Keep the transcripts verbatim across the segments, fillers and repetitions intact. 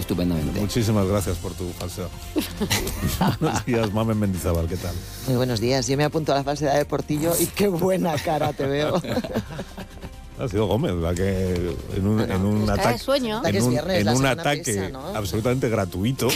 estupendamente. Muchísimas gracias por tu falsedad. Buenos días, Mamen Mendizábal, ¿qué tal? Muy buenos días. Yo me apunto a la falsedad de Portillo y qué buena cara te veo. Ha sido Gómez la que en un, en un Pues ataque, sueño. en un, viernes, en la un semana ataque pesa, ¿no? absolutamente gratuito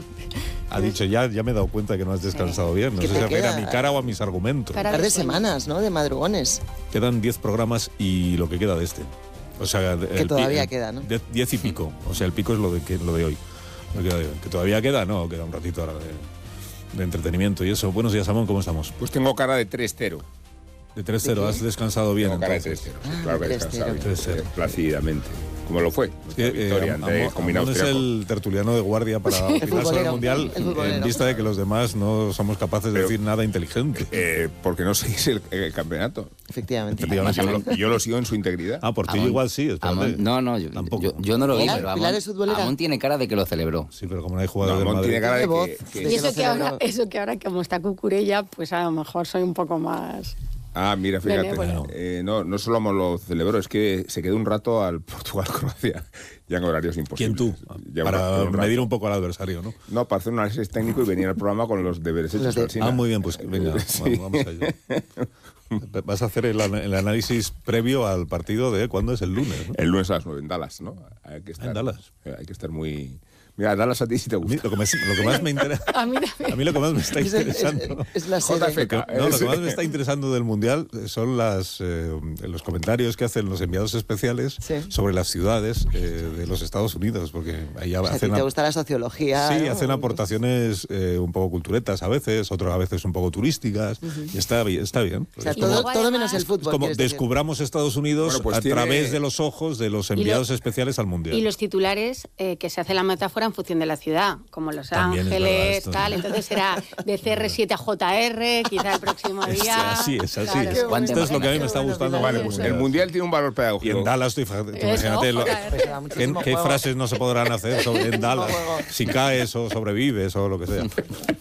ha dicho, ya, ya me he dado cuenta que no has descansado bien. No ¿Qué sé te si refiere a queda? mi cara o a mis argumentos. Cara Un par de sueño. semanas, ¿no? De madrugones. Quedan diez programas y lo que queda de este. O sea, Que todavía queda, ¿no? diez y pico. O sea, el pico es lo de, que, lo de hoy. Lo que, queda de hoy. Que todavía queda, no, queda un ratito ahora de, de entretenimiento y eso. Buenos días, Amón, ¿cómo estamos? Pues tengo cara de tres cero. De tres cero, ¿De qué? ¿has descansado bien? Tengo cara de entonces? tres cero, sí, Ah, claro que he tres descansado cero. bien, tres cero. eh, plácidamente. Como lo fue. Nuestra Eh, victoria eh, ante Amón- el combinado Amón es austriaco. el tertuliano de guardia para opinar sobre el futbolero, Mundial el futbolero. en vista de que los demás no somos capaces de Pero- decir nada inteligente. Eh, porque no seguís el, el campeonato. Efectivamente. Efectivamente. Yo lo, yo lo sigo en su integridad. Ah, por ti Amón- igual sí, espérate. Amón- no, no, yo, Tampoco. yo, yo no lo vi, Pilar- pero Amón, Pilar es futbolera. Amón tiene cara de que lo celebró. Sí, pero como no hay No, jugadores del Amón Madrid... tiene cara de Tiene voz. que... que- De Y eso no que, ahora, celebró. eso que ahora, como está Cucurella, pues a lo mejor soy un poco más... Ah, mira, fíjate. Benévolo. Eh, no, no solo lo celebró, es que se quedó un rato al Portugal-Croacia. Ya en horarios imposibles. ¿Quién tú? Ya Para un rato. medir un poco al adversario, ¿no? No, para hacer un análisis técnico y venir al programa con los deberes hechos. Los de- Alsina. Ah, muy bien, pues venga, Sí. vamos, vamos a ello. Vas a hacer el, ana- el análisis previo al partido de cuándo es el lunes, ¿no? El lunes a las nueve en Dallas, ¿no? Hay que estar, en Dallas. eh, Hay que estar muy... Mira, Dallas a ti sí te A mí gusta. lo que, me- lo que más me interesa... A mí también. A mí lo que más me está Es, el- es- interesando... es la J F sede. K. No, lo que más me está interesando del Mundial son las, eh, los comentarios que hacen los enviados especiales Sí. sobre las ciudades eh, de los Estados Unidos, porque ahí O sea, a ti hacen... te a- gusta la sociología. Sí, ¿no? hacen aportaciones eh, un poco culturetas a veces, otras a veces un poco turísticas, y está bien. Está bien. O sea, Es todo, como, todo menos el es fútbol. como quieres decir. descubramos Estados Unidos Bueno, pues a tiene- través de los ojos de los enviados especiales al Mundial. Y los titulares, eh, que se hace la metáfora en función de la ciudad, como Los También es verdad Ángeles, esto. tal. Entonces será de C R siete a J R, quizá el próximo Es- día. así es, así Claro. es. Qué bueno. Esto es lo que a mí me está Qué bueno, gustando. Pilar. Vale, del pues Mundial. el Mundial tiene un valor Y pedagógico. en Dallas, tú, fíjate, tú Eso, imagínate lo- J R. Pues da ¿qué, muchísimo qué juego. frases no se podrán hacer sobre, en Dallas, juego. si caes o sobrevives o lo que sea.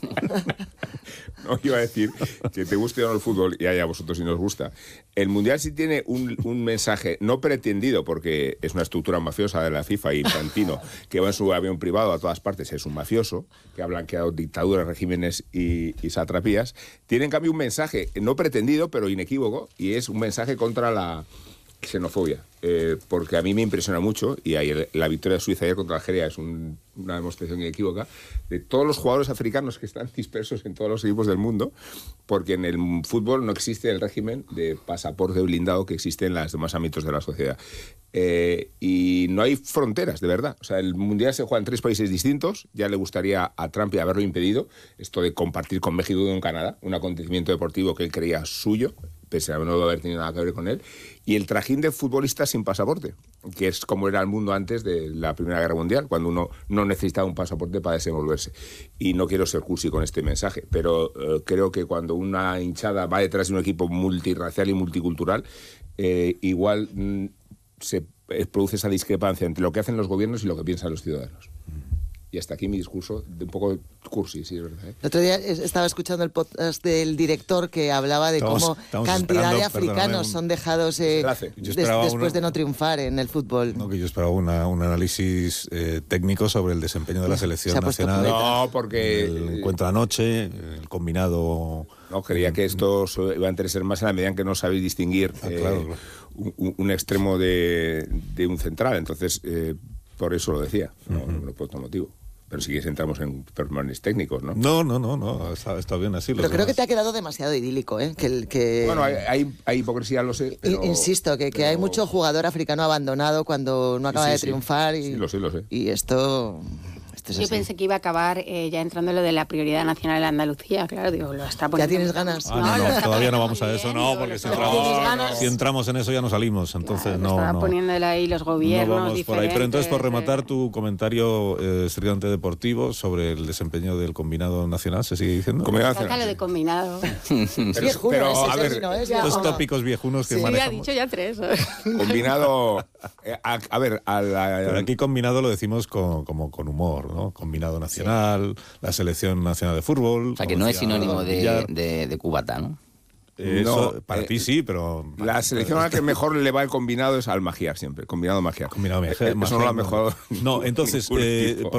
No, iba a decir que te guste o no el fútbol, y a vosotros si nos gusta. El Mundial sí tiene un, un mensaje no pretendido, porque es una estructura mafiosa de la FIFA y Infantino, que va en su avión privado a todas partes, es un mafioso, que ha blanqueado dictaduras, regímenes y, y satrapías. Tiene en cambio un mensaje no pretendido, pero inequívoco, y es un mensaje contra la xenofobia, eh, porque a mí me impresiona mucho, y ayer, la victoria de Suiza ayer contra Algeria es un, una demostración inequívoca de todos los jugadores africanos que están dispersos en todos los equipos del mundo, porque en el fútbol no existe el régimen de pasaporte blindado que existe en los demás ámbitos de la sociedad. Eh, y no hay fronteras, de verdad. O sea, el Mundial se juega en tres países distintos. Ya le gustaría a Trump haberlo impedido, esto de compartir con México y con Canadá un acontecimiento deportivo que él creía suyo, pese a no haber tenido nada que ver con él, y el trajín de futbolistas sin pasaporte, que es como era el mundo antes de la Primera Guerra Mundial, cuando uno no necesitaba un pasaporte para desenvolverse. Y no quiero ser cursi con este mensaje, pero eh, creo que cuando una hinchada va detrás de un equipo multirracial y multicultural, eh, igual mm, se eh, produce esa discrepancia entre lo que hacen los gobiernos y lo que piensan los ciudadanos. Y hasta aquí mi discurso, de un poco cursi, sí, es verdad, ¿eh? El otro día es- estaba escuchando el podcast del director que hablaba de Estamos- cómo estamos cantidad de esperando, africanos perdóname, un- son dejados eh, Enlace. Yo des- esperaba después uno- de no triunfar en el fútbol. No, que yo esperaba una, un análisis eh, técnico sobre el desempeño de la selección Se ha puesto nacional. No, porque... El encuentro anoche, el combinado... No, creía que esto so- iba a interesar más en la medida en que no sabéis distinguir Ah, eh, claro, claro. Un, un extremo de, de un central. Entonces, eh, por eso lo decía, no, no por otro motivo. Pero si quieres entramos en pormenores técnicos, ¿no? No, no, no, no, está, está bien así. Pero los creo que demás. te ha quedado demasiado idílico, ¿eh? Que, el- que... Bueno, hay, hay, hay hipocresía, lo sé, pero... I- Insisto, que, que pero- hay mucho jugador africano abandonado cuando no acaba Sí, de sí. triunfar. Y, Sí, lo sé, lo sé. Y esto... esto es Yo así. pensé que iba a acabar eh, ya entrando en lo de la prioridad nacional de Andalucía, claro, digo, lo está ¿Ya poniendo... tienes ganas? Ah, no, lo no, está todavía no poniendo vamos a muy eso, bien, no, digo, porque lo si está entramos, ¿Tienes ganas? si entramos en eso ya no salimos, entonces Claro, lo no, estaba no. poniéndole ahí los gobiernos No vamos por ahí, pero entonces por diferentes, rematar eh. tu comentario eh, estrictamente deportivo sobre el desempeño del combinado nacional, ¿se sigue diciendo? Comunidad Sácalo nacional. de combinado. Pero, Viejuno pero, ese a ver, término, ¿eh? Ya. Los Viejuno. tópicos viejunos que Sí, ha manejamos. dicho ya tres. combinado... eh, a, a ver, a la... Pero aquí combinado lo decimos con, como con humor, ¿no? Combinado nacional, la selección nacional de fútbol. O sea, que como no es decía sinónimo de, Villar. de, de cubata, ¿no? Eh, No, eso, para eh, ti sí, pero... La selección a la que mejor le va el combinado es al Magiar siempre, combinado Magiar. Combinado Eh, Magiar, Eso no lo ha no. mejorado. No, entonces, ningún eh, equipo.